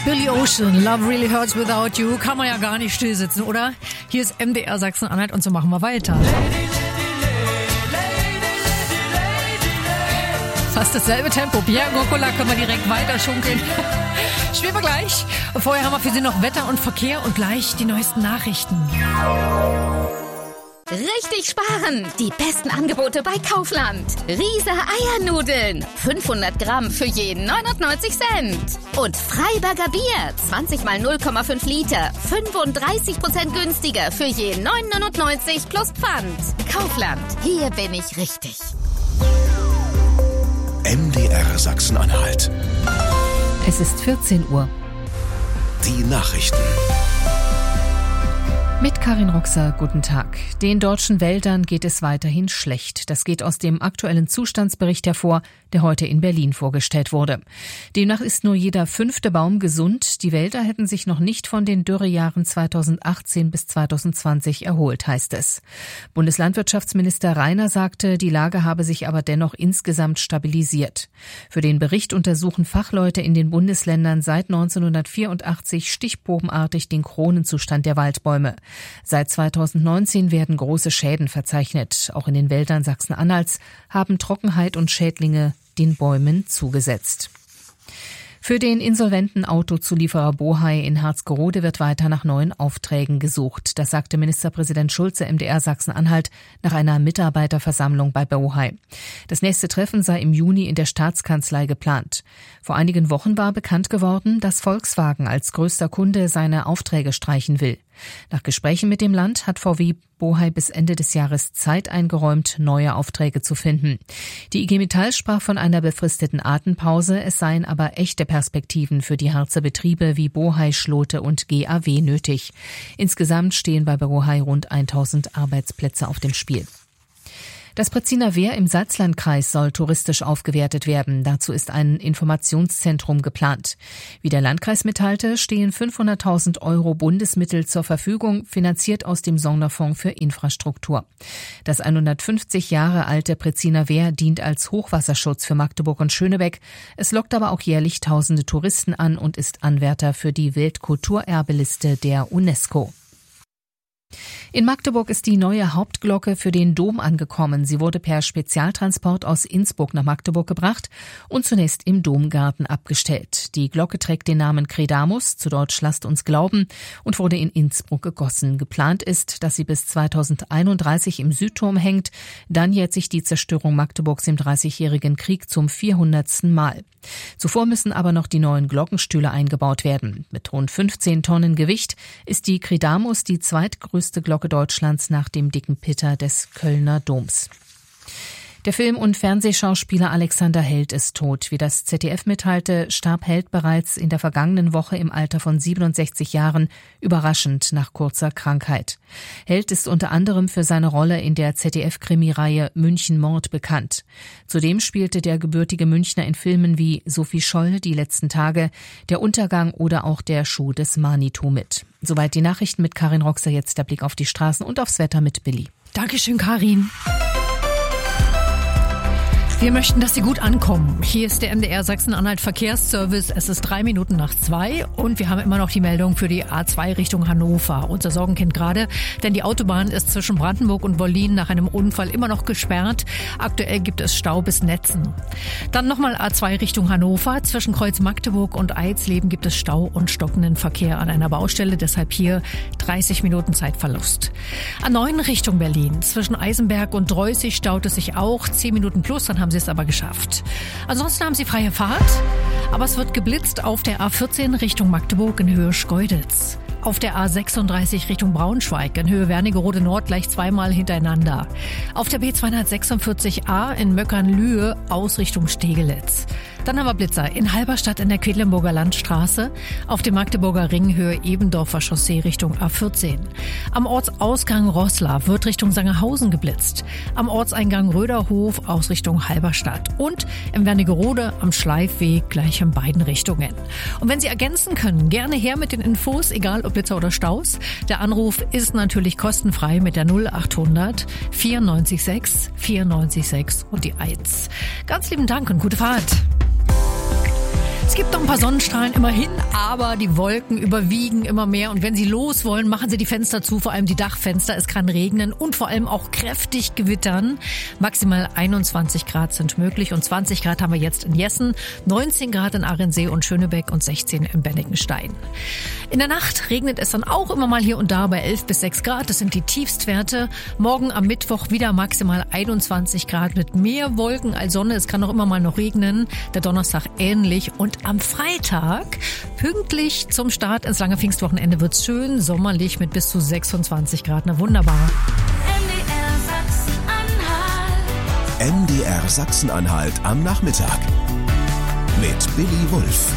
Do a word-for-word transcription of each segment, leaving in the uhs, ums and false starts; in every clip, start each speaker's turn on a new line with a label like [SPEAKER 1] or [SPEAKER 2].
[SPEAKER 1] Billy Ocean, Love Really Hurts Without You, kann man ja gar nicht still sitzen, oder? Hier ist M D R Sachsen-Anhalt und so machen wir weiter. Fast dasselbe Tempo. Pierre Gokula können wir direkt weiter schunkeln. Spielen wir gleich. Vorher haben wir für Sie noch Wetter und Verkehr und gleich die neuesten Nachrichten.
[SPEAKER 2] Richtig sparen! Die besten Angebote bei Kaufland. Riese Eiernudeln. fünfhundert Gramm für jeden neunundneunzig Cent. Und Freiberger Bier. zwanzig mal null Komma fünf Liter. fünfunddreißig Prozent günstiger für jeden neun neunundneunzig plus Pfand. Kaufland. Hier bin ich richtig.
[SPEAKER 3] M D R Sachsen-Anhalt.
[SPEAKER 1] Es ist vierzehn Uhr.
[SPEAKER 3] Die Nachrichten.
[SPEAKER 1] Mit Karin Roxer, guten Tag. Den deutschen Wäldern geht es weiterhin schlecht. Das geht aus dem aktuellen Zustandsbericht hervor, der heute in Berlin vorgestellt wurde. Demnach ist nur jeder fünfte Baum gesund. Die Wälder hätten sich noch nicht von den Dürrejahren zweitausendachtzehn bis zweitausendzwanzig erholt, heißt es. Bundeslandwirtschaftsminister Reiner sagte, die Lage habe sich aber dennoch insgesamt stabilisiert. Für den Bericht untersuchen Fachleute in den Bundesländern seit neunzehnhundertvierundachtzig stichprobenartig den Kronenzustand der Waldbäume. Seit zweitausendneunzehn werden große Schäden verzeichnet. Auch in den Wäldern Sachsen-Anhalts haben Trockenheit und Schädlinge den Bäumen zugesetzt. Für den insolventen Autozulieferer Bohai in Harzgerode wird weiter nach neuen Aufträgen gesucht. Das sagte Ministerpräsident Schulze M D R Sachsen-Anhalt nach einer Mitarbeiterversammlung bei Bohai. Das nächste Treffen sei im Juni in der Staatskanzlei geplant. Vor einigen Wochen war bekannt geworden, dass Volkswagen als größter Kunde seine Aufträge streichen will. Nach Gesprächen mit dem Land hat V W Bohai bis Ende des Jahres Zeit eingeräumt, neue Aufträge zu finden. Die I G Metall sprach von einer befristeten Atempause, es seien aber echte Perspektiven für die Harzer Betriebe wie Bohai, Schlote und G A W nötig. Insgesamt stehen bei Bohai rund tausend Arbeitsplätze auf dem Spiel. Das Pretziner Wehr im Salzlandkreis soll touristisch aufgewertet werden. Dazu ist ein Informationszentrum geplant. Wie der Landkreis mitteilte, stehen fünfhunderttausend Euro Bundesmittel zur Verfügung, finanziert aus dem Sonderfonds für Infrastruktur. Das hundertfünfzig Jahre alte Pretziner Wehr dient als Hochwasserschutz für Magdeburg und Schönebeck. Es lockt aber auch jährlich tausende Touristen an und ist Anwärter für die Weltkulturerbeliste der UNESCO. In Magdeburg ist die neue Hauptglocke für den Dom angekommen. Sie wurde per Spezialtransport aus Innsbruck nach Magdeburg gebracht und zunächst im Domgarten abgestellt. Die Glocke trägt den Namen Credamus, zu Deutsch Lasst uns glauben, und wurde in Innsbruck gegossen. Geplant ist, dass sie bis zweitausendeinunddreißig im Südturm hängt. Dann jährt sich die Zerstörung Magdeburgs im Dreißigjährigen Krieg zum vierhundertsten Mal. Zuvor müssen aber noch die neuen Glockenstühle eingebaut werden. Mit rund fünfzehn Tonnen Gewicht ist die Credamus die zweitgrößte Glocke Deutschlands nach dem Dicken Pitter des Kölner Doms. Der Film- und Fernsehschauspieler Alexander Held ist tot. Wie das Z D F mitteilte, starb Held bereits in der vergangenen Woche im Alter von siebenundsechzig Jahren, überraschend nach kurzer Krankheit. Held ist unter anderem für seine Rolle in der Z D F-Krimireihe München Mord bekannt. Zudem spielte der gebürtige Münchner in Filmen wie Sophie Scholl, Die letzten Tage, Der Untergang oder auch Der Schuh des Manitou mit. Soweit die Nachrichten mit Karin Roxer, jetzt der Blick auf die Straßen und aufs Wetter mit Billy. Dankeschön, Karin. Wir möchten, dass Sie gut ankommen. Hier ist der M D R Sachsen-Anhalt Verkehrsservice. Es ist drei Minuten nach zwei und wir haben immer noch die Meldung für die A zwei Richtung Hannover. Unser Sorgenkind gerade, denn die Autobahn ist zwischen Brandenburg und Wollin nach einem Unfall immer noch gesperrt. Aktuell gibt es Stau bis Netzen. Dann nochmal A zwei Richtung Hannover. Zwischen Kreuz Magdeburg und Eisleben gibt es Stau und stockenden Verkehr an einer Baustelle. Deshalb hier dreißig Minuten Zeitverlust. A neun Richtung Berlin. Zwischen Eisenberg und Dreußig staut es sich auch. zehn Minuten plus, dann haben Sie es aber geschafft. Ansonsten haben Sie freie Fahrt, aber es wird geblitzt auf der A vierzehn Richtung Magdeburg in Höhe Schkeuditz. Auf der A sechsunddreißig Richtung Braunschweig in Höhe Wernigerode Nord gleich zweimal hintereinander. Auf der B zweihundertsechsundvierzig A in Möckern-Lühe Ausrichtung Stegelitz. Dann haben wir Blitzer in Halberstadt in der Quedlinburger Landstraße, auf dem Magdeburger Ring Höhe Ebendorfer Chaussee Richtung A vierzehn. Am Ortsausgang Roßla wird Richtung Sangerhausen geblitzt. Am Ortseingang Röderhof aus Richtung Halberstadt. Und im Wernigerode am Schleifweg gleich in beiden Richtungen. Und wenn Sie ergänzen können, gerne her mit den Infos, egal ob Blitzer oder Staus. Der Anruf ist natürlich kostenfrei mit der null achthundert vierundneunzig sechs vierundneunzig sechs und die eins. Ganz lieben Dank und gute Fahrt.
[SPEAKER 4] Es gibt noch ein paar Sonnenstrahlen immerhin, aber die Wolken überwiegen immer mehr. Und wenn Sie los wollen, machen Sie die Fenster zu, vor allem die Dachfenster. Es kann regnen und vor allem auch kräftig gewittern. Maximal einundzwanzig Grad sind möglich und zwanzig Grad haben wir jetzt in Jessen, neunzehn Grad in Ahrensee und Schönebeck und sechzehn in Bennigenstein. In der Nacht regnet es dann auch immer mal hier und da bei elf bis sechs Grad. Das sind die Tiefstwerte. Morgen am Mittwoch wieder maximal einundzwanzig Grad mit mehr Wolken als Sonne. Es kann auch immer mal noch regnen. Der Donnerstag ähnlich. Und am Freitag, pünktlich zum Start ins lange Pfingstwochenende, wird's schön sommerlich mit bis zu sechsundzwanzig Grad. Na wunderbar.
[SPEAKER 3] M D R Sachsen-Anhalt am Nachmittag mit Billy Wulff.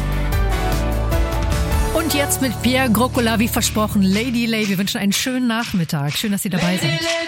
[SPEAKER 4] Und jetzt mit Pierre Groccola, wie versprochen, Lady Lay. Wir wünschen einen schönen Nachmittag. Schön, dass Sie dabei sind.